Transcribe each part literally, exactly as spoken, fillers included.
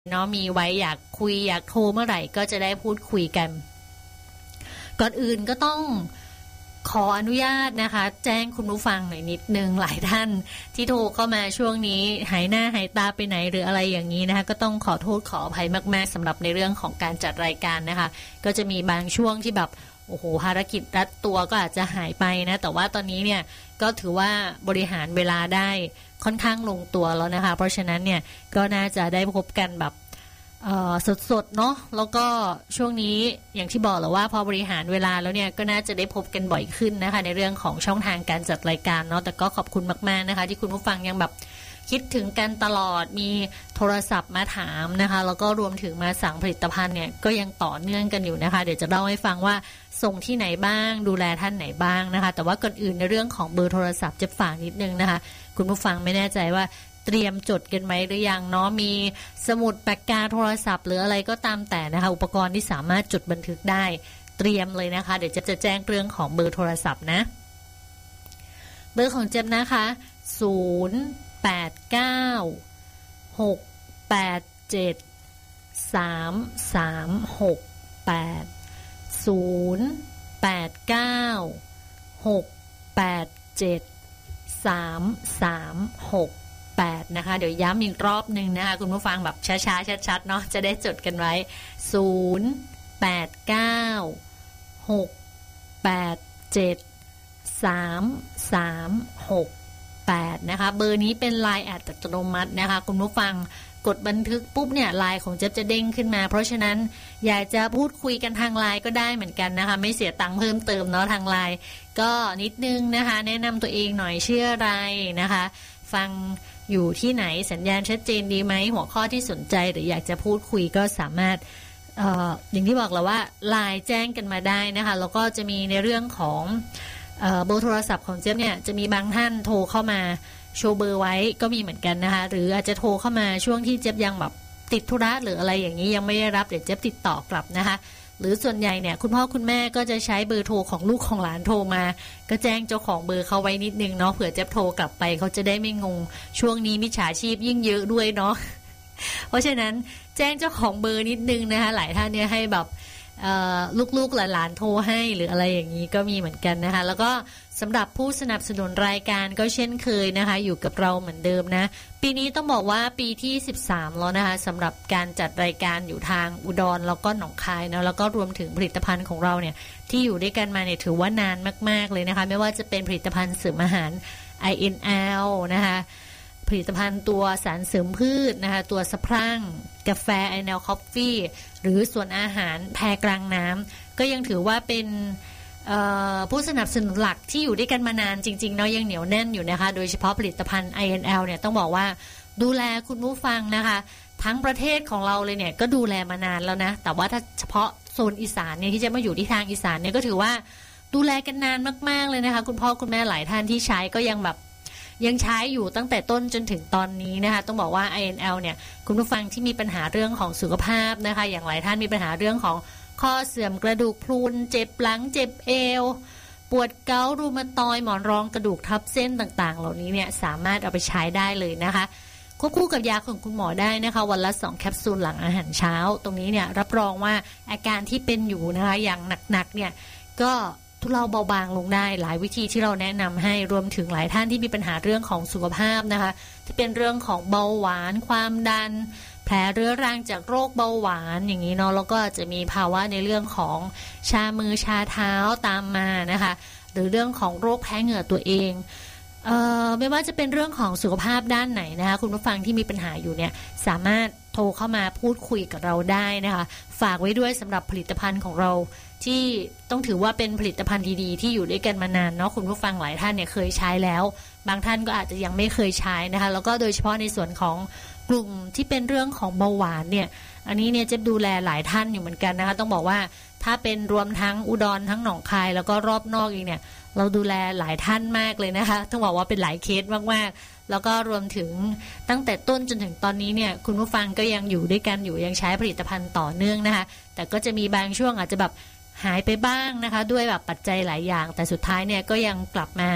เนาะมีไว้อยากคุยอยากโทรเมื่อไหร่ก็จะได้พูดคุยกันก่อนอื่นก็ต้องขออนุญาตนะคะแจ้งคุณผู้ฟังหน่อยนิดนึงหลายท่านที่โทรเข้ามาช่วงนี้หายหน้าหายตาไปไหนหรืออะไรอย่างนี้นะคะก็ต้องขอโทษขออภัยมากๆสำหรับในเรื่องของการจัดรายการนะคะก็จะมีบางช่วงที่แบบโอ้โหภารกิจรัดตัวก็อาจจะหายไปนะแต่ว่าตอนนี้เนี่ยก็ถือว่าบริหารเวลาได้ค่อนข้างลงตัวแล้วนะคะเพราะฉะนั้นเนี่ยก็น่าจะได้พบกันแบบสดๆเนาะแล้วก็ช่วงนี้อย่างที่บอกแล้วว่าพอบริหารเวลาแล้วเนี่ยก็น่าจะได้พบกันบ่อยขึ้นนะคะในเรื่องของช่องทางการจัดรายการเนาะแต่ก็ขอบคุณมากๆนะคะที่คุณผู้ฟังยังแบบคิดถึงกันตลอดมีโทรศัพท์มาถามนะคะแล้วก็รวมถึงมาสั่งผลิตภัณฑ์เนี่ยก็ยังต่อเนื่องกันอยู่นะคะเดี๋ยวจะเล่าให้ฟังว่าส่งที่ไหนบ้างดูแลท่านไหนบ้างนะคะแต่ว่าก่อนอื่นในเรื่องของเบอร์โทรศัพท์จะฝากนิดนึงนะคะคุณผู้ฟังไม่แน่ใจว่าเตรียมจดกันไหมหรือยังเนาะมีสมุดปากกาโทรศัพท์หรืออะไรก็ตามแต่นะคะอุปกรณ์ที่สามารถจดบันทึกได้เตรียมเลยนะคะเดี๋ยวจะจะแจ้งเรื่องของเบอร์โทรศัพท์นะเบอร์ของเจ็บนะคะศูนย์ แปด เก้า หก แปด เจ็ด สาม สาม หก แปด ศูนย์ แปด เก้า หก แปด เจ็ด สาม สาม หกแปดนะคะเดี๋ยวย้ำอีกรอบหนึ่งนะคะคุณผู้ฟังแบบช้าๆชัดๆเนาะจะได้จดกันไว้ศูนย์ แปด เก้า หก แปด เจ็ด สาม สาม หก แปดนะคะเบอร์นี้เป็น ไลน์ แอดอัตโนมัตินะคะคุณผู้ฟังกดบันทึกปุ๊บเนี่ย ไลน์ ของเจ๊บจะเด้งขึ้นมาเพราะฉะนั้นอยากจะพูดคุยกันทาง ไลน์ ก็ได้เหมือนกันนะคะไม่เสียตังค์เพิ่มเติมเนาะทาง ไลน์ ก็นิดนึงนะคะแนะนำตัวเองหน่อยชื่ออะไรนะคะฟังอยู่ที่ไหนสัญญาณชัดเจนดีไหมหัวข้อที่สนใจหรืออยากจะพูดคุยก็สามารถ เอ่อ อย่างที่บอกแล้วว่า ไลน์ แจ้งกันมาได้นะคะแล้วก็จะมีในเรื่องของเอ่อเบอร์โทรศัพท์ของเจ๊บเนี่ยจะมีบางท่านโทรเข้ามาโชว์เบอร์ไว้ก็มีเหมือนกันนะคะหรืออาจจะโทรเข้ามาช่วงที่เจ๊บยังแบบติดธุระหรืออะไรอย่างนี้ยังไม่ได้รับเดี๋ยวเจ๊บติดต่อกลับนะคะหรือส่วนใหญ่เนี่ยคุณพ่อคุณแม่ก็จะใช้เบอร์โทรของลูกของหลานโทรมาก็แจ้งเจ้าของเบอร์เขาไว้นิดนึงเนาะเผื่อเจ๊บโทรกลับไปเขาจะได้ไม่งงช่วงนี้มิจฉาชีพยิ่งเยอะด้วยเนาะ เพราะฉะนั้นแจ้งเจ้าของเบอร์นิดนึงนะคะหลายท่านเนี่ยให้แบบลูกๆหลานๆโทรให้หรืออะไรอย่างนี้ก็มีเหมือนกันนะคะแล้วก็สำหรับผู้สนับสนุนรายการก็เช่นเคยนะคะอยู่กับเราเหมือนเดิมนะปีนี้ต้องบอกว่าปีที่สิบสามแล้วนะคะสำหรับการจัดรายการอยู่ทางอุดรแล้วก็หนองคายนะแล้วก็รวมถึงผลิตภัณฑ์ของเราเนี่ยที่อยู่ด้วยกันมาเนี่ยถือว่านานมากๆเลยนะคะไม่ว่าจะเป็นผลิตภัณฑ์เสริมอาหาร ไอ เอ็น แอล นะคะผลิตภัณฑ์ตัวสารเสริมพืชนะคะตัวสะพรั่งกาแฟ ไอ แอล คอฟฟี่หรือส่วนอาหารแพรกลางน้ำก็ยังถือว่าเป็นผู้สนับสนุนหลักที่อยู่ด้วยกันมานานจริงๆเนาะยังเหนียวแน่นอยู่นะคะโดยเฉพาะผลิตภัณฑ์ ไอ เอ็น แอล เนี่ยต้องบอกว่าดูแลคุณผู้ฟังนะคะทั้งประเทศของเราเลยเนี่ยก็ดูแลมานานแล้วนะแต่ว่าถ้าเฉพาะโซนอีสานเนี่ยที่จะมาอยู่ที่ทางอีสานเนี่ยก็ถือว่าดูแลกันนานมากๆเลยนะคะคุณพ่อคุณแม่หลายท่านที่ใช้ก็ยังแบบยังใช้อยู่ตั้งแต่ต้นจนถึงตอนนี้นะคะต้องบอกว่า ไอ เอ็น แอล เนี่ยคุณผู้ฟังที่มีปัญหาเรื่องของสุขภาพนะคะอย่างหลายท่านมีปัญหาเรื่องของข้อเสื่อมกระดูกพรุนเจ็บหลังเจ็บเอวปวดเกาต์รูมาตอยด์หมอนรองกระดูกทับเส้นต่างๆเหล่านี้เนี่ยสามารถเอาไปใช้ได้เลยนะคะควบคู่กับยาของคุณหมอได้นะคะวันละสองแคปซูลหลังอาหารเช้าตรงนี้เนี่ยรับรองว่าอาการที่เป็นอยู่นะคะอย่างหนักๆเนี่ยก็ทุเลาเบาบางลงได้หลายวิธีที่เราแนะนำให้รวมถึงหลายท่านที่มีปัญหาเรื่องของสุขภาพนะคะที่เป็นเรื่องของเบาหวานความดันแผลเรื้อรังจากโรคเบาหวานอย่างนี้เนาะแล้วก็จะมีภาวะในเรื่องของชามือชาเท้าตามมานะคะหรือเรื่องของโรคแพ้เหงื่อตัวเองเอ่อไม่ว่าจะเป็นเรื่องของสุขภาพด้านไหนนะคะคุณผู้ฟังที่มีปัญหาอยู่เนี่ยสามารถโทรเข้ามาพูดคุยกับเราได้นะคะฝากไว้ด้วยสำหรับผลิตภัณฑ์ของเราที่ต้องถือว่าเป็นผลิตภัณฑ์ดีๆที่อยู่ด้วยกันมานานเนาะคุณผู้ฟังหลายท่านเนี่ยเคยใช้แล้วบางท่านก็อาจจะยังไม่เคยใช้นะคะแล้วก็โดยเฉพาะในส่วนของกลุ่มที่เป็นเรื่องของเบาหวานเนี่ยอันนี้เนี่ยจะดูแลหลายท่านอยู่เหมือนกันนะคะต้องบอกว่าถ้าเป็นรวมทั้งอุดรทั้งหนองคายแล้วก็รอบนอกอีกเนี่ยเราดูแลหลายท่านมากเลยนะคะต้องบอกว่าเป็นหลายเคสมากๆแล้วก็รวมถึงตั้งแต่ต้นจนถึงตอนนี้เนี่ยคุณผู้ฟังก็ยังอยู่ด้วยกันอยู่ยังใช้ผลิตภัณฑ์ต่อเนื่องนะคะแต่ก็จะมีบางช่วงอาจจะแบบหายไปบ้างนะคะด้วยแบบปัจจัยหลายอย่างแต่สุดท้ายเนี่ยก็ยังกลับมา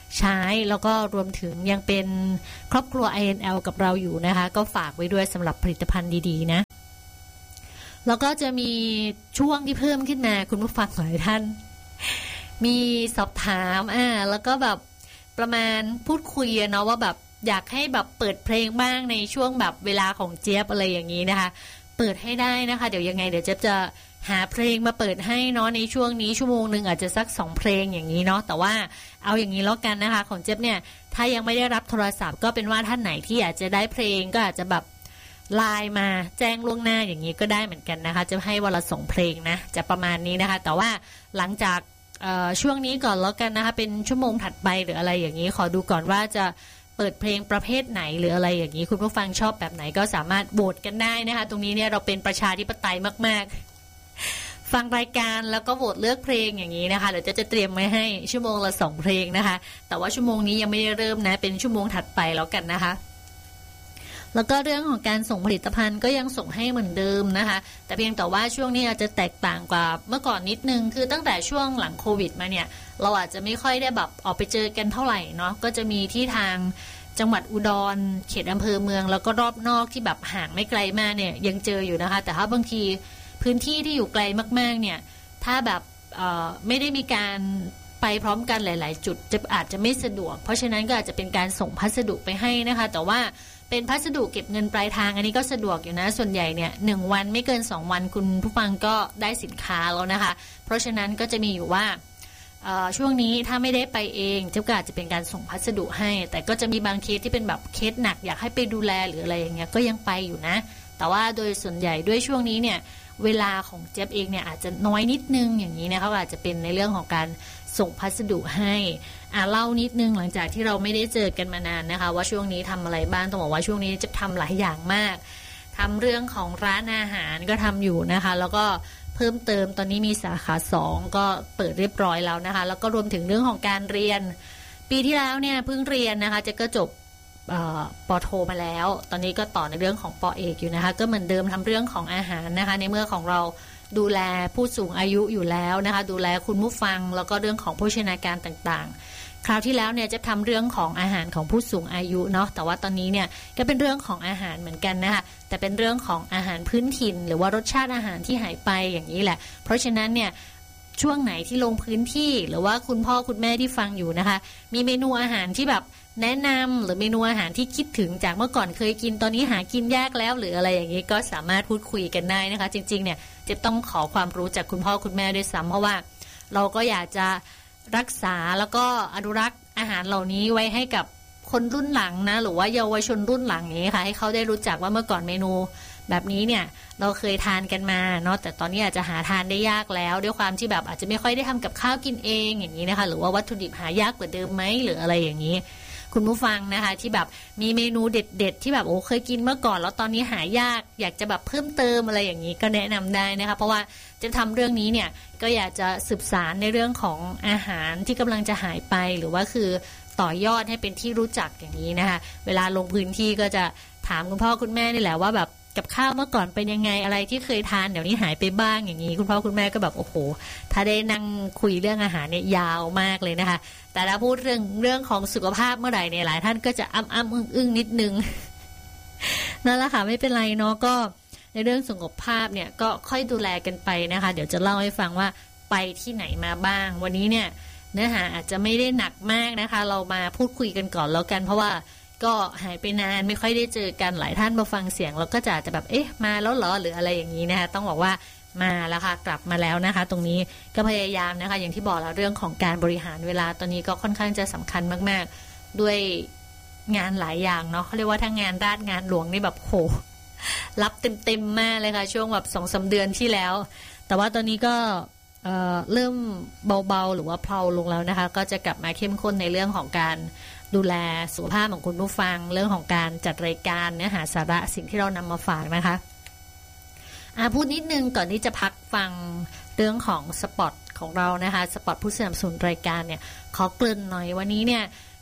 ใช้แล้วก็รวมถึงยังเป็นครอบครัว ไอ เอ็น แอล กับเราอยู่นะคะก็ฝากไว้ด้วยสำหรับผลิตภัณฑ์ดีๆนะแล้วก็จะมีช่วงที่เพิ่มขึ้นมาคุณผู้ฟังหลายท่านมีสอบถามอ่าแล้วก็แบบประมาณพูดคุยเนาะว่าแบบอยากให้แบบเปิดเพลงบ้างในช่วงแบบเวลาของเจี๊ยบอะไรอย่างนี้นะคะเปิดให้ได้นะคะเดี๋ยวยังไงเดี๋ยวเจี๊ยบจะหาเพลงมาเปิดให้เนาะในช่วงนี้ชั่วโมงหนึ่งอาจจะสักสองเพลงอย่างนี้เนาะแต่ว่าเอาอย่างนี้แล้วกันนะคะของเจี๊ยบเนี่ยถ้ายังไม่ได้รับโทรศัพท์ก็เป็นว่าท่านไหนที่อยากจะได้เพลงก็อาจจะแบบไลน์มาแจ้งล่วงหน้าอย่างนี้ก็ได้เหมือนกันนะคะจะให้วันละสองเพลงนะจะประมาณนี้นะคะแต่ว่าหลังจากช่วงนี้ก่อนแล้วกันนะคะเป็นชั่วโมงถัดไปหรืออะไรอย่างนี้ขอดูก่อนว่าจะเปิดเพลงประเภทไหนหรืออะไรอย่างนี้คุณผู้ฟังชอบแบบไหนก็สามารถโหวตกันได้นะคะตรงนี้เนี่ยเราเป็นประชาธิปไตยมากๆฟังรายการแล้วก็โหวตเลือกเพลงอย่างนี้นะคะเดี๋ยวจะจะเตรียมไว้ให้ชั่วโมงละสองเพลงนะคะแต่ว่าชั่วโมงนี้ยังไม่ได้เริ่มนะเป็นชั่วโมงถัดไปแล้วกันนะคะแล้วก็เรื่องของการส่งผลิตภัณฑ์ก็ยังส่งให้เหมือนเดิมนะคะแต่เพียงแต่ว่าช่วงนี้อาจจะแตกต่างกว่าเมื่อก่อนนิดนึงคือตั้งแต่ช่วงหลังโควิดมาเนี่ยเราอาจจะไม่ค่อยได้แบบออกไปเจอกันเท่าไหร่เนาะก็จะมีที่ทางจังหวัดอุดรเขตอำเภอเมืองแล้วก็รอบนอกที่แบบห่างไม่ไกลมากเนี่ยยังเจออยู่นะคะแต่ถ้าบางทีพื้นที่ที่อยู่ไกลมากๆเนี่ยถ้าแบบไม่ได้มีการไปพร้อมกันหลายๆจุดจะอาจจะไม่สะดวกเพราะฉะนั้นก็อาจจะเป็นการส่งพัสดุไปให้นะคะแต่ว่าเป็นพัสดุเก็บเงินปลายทางอันนี้ก็สะดวกอยู่นะส่วนใหญ่เนี่ยหนึ่งวันไม่เกินสองวันคุณผู้ฟังก็ได้สินค้าแล้วนะคะเพราะฉะนั้นก็จะมีอยู่ว่าช่วงนี้ถ้าไม่ได้ไปเองเจ้าก็อาจจะเป็นการส่งพัสดุให้แต่ก็จะมีบางเคสที่เป็นแบบเคสหนักอยากให้ไปดูแลหรืออะไรอย่างเงี้ยก็ยังไปอยู่นะแต่ว่าโดยส่วนใหญ่ด้วยช่วงนี้เนี่ยเวลาของเจี๊ยบเองเนี่ยอาจจะน้อยนิดนึงอย่างนี้นะคะอาจจะเป็นในเรื่องของการส่งพัสดุให้อ่าเล่านิดนึงหลังจากที่เราไม่ได้เจอกันมานานนะคะว่าช่วงนี้ทำอะไรบ้างต้องบอกว่าช่วงนี้จะทำหลายอย่างมากทำเรื่องของร้านอาหารก็ทำอยู่นะคะแล้วก็เพิ่มเติมตอนนี้มีสาขาสองก็เปิดเรียบร้อยแล้วนะคะแล้วก็รวมถึงเรื่องของการเรียนปีที่แล้วเนี่ยเพิ่งเรียนนะคะจะก็จบป.โทมาแล้วตอนนี้ก็ต่อในเรื่องของป.เอกอยู่นะคะก็เหมือนเดิมทำเรื่องของอาหารนะคะในเมื่อของเราดูแลผู้สูงอายุอยู่แล้วนะคะดูแลคุณผู้ฟังแล้วก็เรื่องของโภชนาการต่างๆคราวที่แล้วเนี่ยจะทำเรื่องของอาหารของผู้สูงอายุเนาะแต่ว่าตอนนี้เนี่ยก็เป็นเรื่องของอาหารเหมือนกันนะคะแต่เป็นเรื่องของอาหารพื้นถิ่นหรือว่ารสชาติอาหารที่หายไปอย่างนี้แหละเพราะฉะนั้นเนี่ยช่วงไหนที่ลงพื้นที่หรือว่าคุณพ่อคุณแม่ที่ฟังอยู่นะคะมีเมนูอาหารที่แบบแนะนำหรือเมนูอาหารที่คิดถึงจากเมื่อก่อนเคยกินตอนนี้หากินยากแล้วหรืออะไรอย่างนี้ก็สามารถพูดคุยกันได้นะคะจริงๆเนี่ยจะต้องขอความรู้จากคุณพ่อคุณแม่ด้วยซ้ำเพราะว่าเราก็อยากจะรักษาแล้วก็อนุรักษ์อาหารเหล่านี้ไว้ให้กับคนรุ่นหลังนะหรือว่าเยาวชนรุ่นหลังนี้ค่ะให้เขาได้รู้จักว่าเมื่อก่อนเมนูแบบนี้เนี่ยเราเคยทานกันมาเนาะแต่ตอนนี้อาจจะหาทานได้ยากแล้วด้วยความที่แบบอาจจะไม่ค่อยได้ทำกับข้าวกินเองอย่างนี้นะคะหรือว่าวัตถุดิบหายากกว่าเดิมไหมหรืออะไรอย่างนี้คุณผู้ฟังนะคะที่แบบมีเมนูเด็ดๆที่แบบโอ้เคยกินเมื่อก่อนแล้วตอนนี้หายากอยากจะแบบเพิ่มเติมอะไรอย่างนี้ก็แนะนำได้นะคะเพราะว่าจะทำเรื่องนี้เนี่ยก็อยากจะสืบสานในเรื่องของอาหารที่กำลังจะหายไปหรือว่าคือต่อยอดให้เป็นที่รู้จักอย่างนี้นะคะเวลาลงพื้นที่ก็จะถามคุณพ่อคุณแม่นี่แหละว่าแบบกับข้าวเมื่อก่อนเป็นยังไงอะไรที่เคยทานเดี๋ยวนี้หายไปบ้างอย่างนี้คุณพ่อคุณแม่ก็แบบโอ้โหถ้าได้นั่งคุยเรื่องอาหารเนี่ยยาวมากเลยนะคะแต่ถ้าพูดเรื่องเรื่องของสุขภาพเมื่อไหร่เนี่ยหลายท่านก็จะอ้ำอ้ำอึ้งอึ้งนิดนึง นั่นแหละค่ะไม่เป็นไรเนาะก็ในเรื่องสุขภาพเนี่ยก็ค่อยดูแลกันไปนะคะเดี๋ยวจะเล่าให้ฟังว่าไปที่ไหนมาบ้างวันนี้เนี่ยเนื้อหาอาจจะไม่ได้หนักมากนะคะเรามาพูดคุยกันก่อนแล้วกันเพราะว่าก็หายไปนานไม่ค่อยได้เจอกันหลายท่านมาฟังเสียงแล้วก็จะจะแบบเอ๊ะมาแล้วเหรอหรืออะไรอย่างนี้นะคะต้องบอกว่ามาแล้วค่ะกลับมาแล้วนะคะตรงนี้ก็พยายามนะคะอย่างที่บอกแล้วเรื่องของการบริหารเวลาตอนนี้ก็ค่อนข้างจะสำคัญมากๆด้วยงานหลายอย่างเนาะเขาเรียกว่าทั้งงานราชงานหลวงนี่แบบโหรับเต็มๆมากเลยค่ะช่วงแบบ สองถึงสาม เดือนที่แล้วแต่ว่าตอนนี้ก็เอ่อเริ่มเบาๆหรือว่าเพลาลงแล้วนะคะก็จะกลับมาเข้มข้นในเรื่องของการดูแลสุขภาพของคุณผู้ฟังเรื่องของการจัดรายการเนื้อหาสาระสิ่งที่เรานำมาฝากนะคะอ่ะพูดนิดนึงก่อนที่จะพักฟังเรื่องของสปอตของเรานะคะสปอตผู้สนับสนุนรายการเนี่ยขอเกริ่นหน่อยวันนี้เนี่ย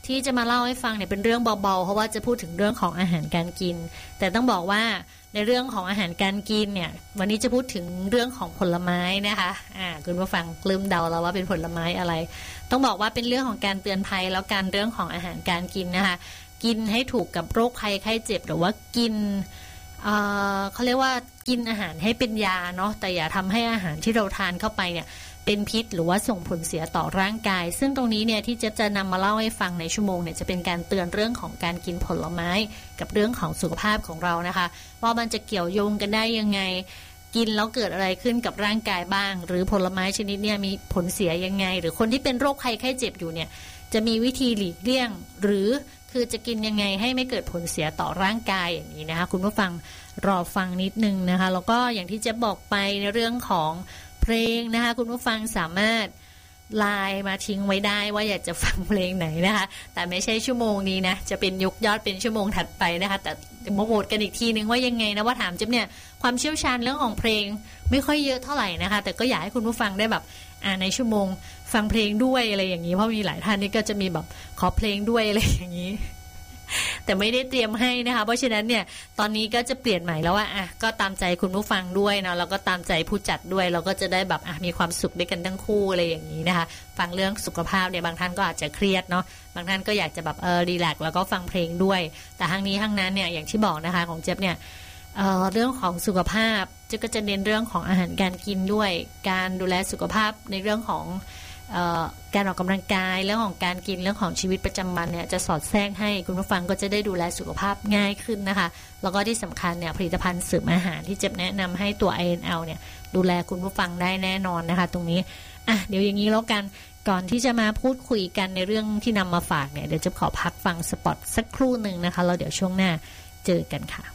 ที่จะมาเล่าให้ฟังเนี่ยเป็นเรื่องเบาๆเพราะว่าจะพูดถึงเรื่องของอาหารการกินแต่ต้องบอกว่าในเรื่องของอาหารการกินเนี่ยวันนี้จะพูดถึงเรื่องของผลไม้นะคะอ่าคุณผู้ฟังลืมเดาแล้วว่าเป็นผลไม้อะไรต้องบอกว่าเป็นเรื่องของการเตือนภัยแล้วการเรื่องของอาหารการกินนะคะกินให้ถูกกับโรคภัยไข้เจ็บหรือว่ากินเอ่อเขาเรียกว่ากินอาหารให้เป็นยาเนาะแต่อย่าทำให้อาหารที่เราทานเข้าไปเนี่ยเป็นพิษหรือว่าส่งผลเสียต่อร่างกายซึ่งตรงนี้เนี่ยที่จะจะนำมาเล่าให้ฟังในชั่วโมงเนี่ยจะเป็นการเตือนเรื่องของการกินผลไม้กับเรื่องของสุขภาพของเรานะคะว่ามันจะเกี่ยวโยงกันได้ยังไงกินแล้วเกิดอะไรขึ้นกับร่างกายบ้างหรือผลไม้ชนิดเนี่ยมีผลเสียยังไงหรือคนที่เป็นโรคภัยไข้เจ็บอยู่เนี่ยจะมีวิธีหลีกเลี่ยงหรือคือจะกินยังไงให้ไม่เกิดผลเสียต่อร่างกายอย่างนี้นะคะคุณผู้ฟังรอฟังนิดนึงนะคะแล้วก็อย่างที่จะบอกไปในเรื่องของเพลงนะคะคุณผู้ฟังสามารถไลน์มาทิ้งไว้ได้ว่าอยากจะฟังเพลงไหนนะคะแต่ไม่ใช่ชั่วโมงนี้นะจะเป็นยกยอดเป็นชั่วโมงถัดไปนะคะแต่มาโหวตกันอีกทีนึงว่ายังไงนะว่าถามจิ๊บเนี่ยความเชี่ยวชาญเรื่องของเพลงไม่ค่อยเยอะเท่าไหร่นะคะแต่ก็อยากให้คุณผู้ฟังได้แบบอ่าในชั่วโมงฟังเพลงด้วยอะไรอย่างนี้เพราะมีหลายท่านนี่ก็จะมีแบบขอเพลงด้วยอะไรอย่างนี้แต่ไม่ได้เตรียมให้นะคะเพราะฉะนั้นเนี่ยตอนนี้ก็จะเปลี่ยนใหม่แล้วว่าอ่ะก็ตามใจคุณผู้ฟังด้วยเนาะแล้วก็ตามใจผู้จัดด้วยเราก็จะได้แบบอ่ะมีความสุขด้วยกันทั้งคู่อะไรอย่างนี้นะคะฟังเรื่องสุขภาพเนี่ยบางท่านก็อาจจะเครียดเนาะบางท่านก็อยากจะแบบเออรีแลกซ์แล้วก็ฟังเพลงด้วยแต่ทั้งนี้ทั้งนั้นเนี่ยอย่างที่บอกนะคะของเจี๊ยบเนี่ยเอ่อเรื่องของสุขภาพเจี๊ยบก็จะเน้นเรื่องของอาหารการกินด้วยการดูแลสุขภาพในเรื่องของการออกกำลังกายเรื่องของการกินเรื่องของชีวิตประจำวันเนี่ยจะสอดแทรกให้คุณผู้ฟังก็จะได้ดูแลสุขภาพง่ายขึ้นนะคะแล้วก็ที่สำคัญเนี่ยผลิตภัณฑ์เสริมอาหารที่เจ็บแนะนำให้ตัว ไอ เอ็น แอล เนี่ยดูแลคุณผู้ฟังได้แน่นอนนะคะตรงนี้อ่ะเดี๋ยวอย่างนี้แล้วกันก่อนที่จะมาพูดคุยกันในเรื่องที่นำมาฝากเนี่ยเดี๋ยวจะขอพักฟังสปอตสักครู่หนึ่งนะคะแล้วเดี๋ยวช่วงหน้าเจอกันค่ะ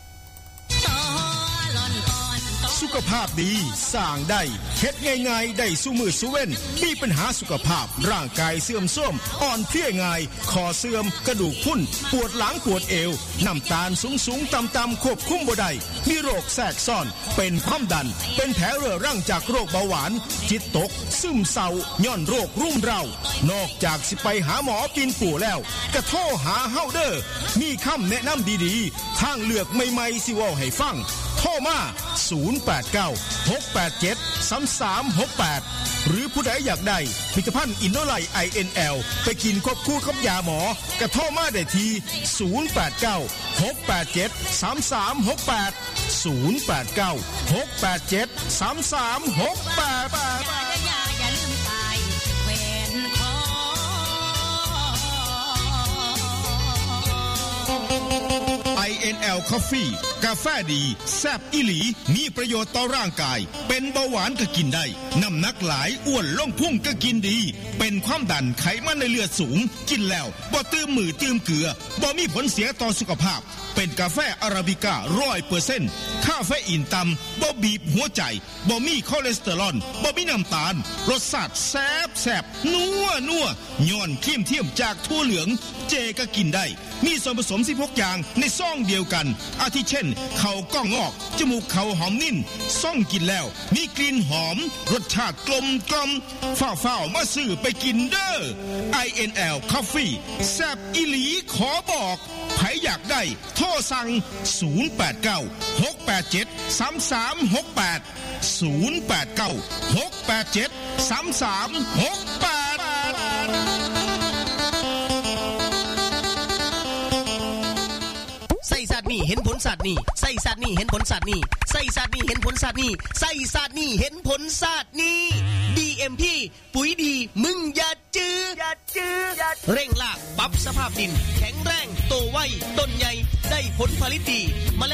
สุขภาพดีสร้างได้เฮ็ดง่ายๆได้สู้มือสู้เว้นมีปัญหาสุขภาพร่างกายเสื่อมโทรมอ่อนเพลียง่ายคอเสื่อมกระดูกพรุนปวดหลังปวดเอวน้ำตาลสูงๆต่ำๆควบคุมบ่ได้มีโรคแทรกซ้อนเป็นความดันเป็นแผลเรื้อรังจากโรคเบาหวานจิตตกซึมเศร้าย้อนโรครุมเร้านอกจากสิไปหาหมอปีนปู่แล้วก็โทรหาเฮาเด้อมีคำแนะนำดีๆทางเลือกใหม่ๆสิเว้าให้ฟังโทรมาศูนย์ แปด เก้า หก แปด เจ็ด สาม สาม หก แปดหรือผู้ใดอยากได้ผลิตภัณฑ์อินโนไลท์ ไอ เอ็น แอล ไปกินควบคู่กับยาหมอกระโทรมาได้ที่ศูนย์ แปด เก้า หก แปด เจ็ด สาม สาม หก แปด ศูนย์ แปด เก้า หก แปด เจ็ด สาม สาม หก แปดไอ เอ็น แอล Coffee กาแฟดีแซ่บอีหลีมีประโยชน์ต่อร่างกายเป็นเบาหวานก็กินได้น้ำหนักหลายอ้วนลงพุ่งก็กินดีเป็นความดันไขมันในเลือดสูงกินแล้วบ่ตื้มมือตื้มเกลือบ่มีผลเสียต่อสุขภาพเป็นกาแฟอาราบิก้า ร้อยเปอร์เซ็นต์ คาเฟอีนต่ำบ่บีบหัวใจบ่มีคอเลสเตอรอลบ่มีน้ำตาลรสชาติแซ่บแซ่บนัวนัวย้อนครีมเทียมจากถั่วเหลืองเจก็กินได้มีส่วนผสมสิบหกอย่างในซองเดียวกันอาทิเช่นข้าวกล้องงอกจมูกข้าวหอมนิ่นซ่องกินแล้วมีกลิ่นหอมรสชาติกลมกล่อมฝ้าวๆมาซื้อไปกินเด้อ ไอ เอ็น แอล Coffee แซ่บอีหลีขอบอกใครอยากได้โทรสั่งศูนย์ แปด เก้า หก แปด เจ็ด สาม สาม หก แปด ศูนย์ แปด เก้า หก แปด เจ็ด สาม สาม หก แปดใส่สัตว์นี่เห็นผลสัตว์นี่ใส่สัตว์นี่เห็นผลสัตว์นี่ใส่สัตว์นี่เห็นผลสัตว์นี่ใส่สัตว์นี่เห็นผลสัตว์นี่ บี เอ็ม พี ปุ๋ยดีมึงอย่าจื้ออย่าจื้อเร่งรากปรับสภาพดินแข็งแรงโตไวต้นใหญ่ได้ผลผลิตดี